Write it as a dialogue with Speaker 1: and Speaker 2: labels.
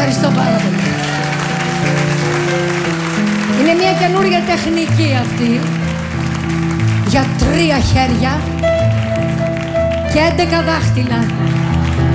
Speaker 1: Ευχαριστώ πάρα πολύ. Είναι μια καινούργια τεχνική αυτή για 3 χέρια και 11 δάχτυλα.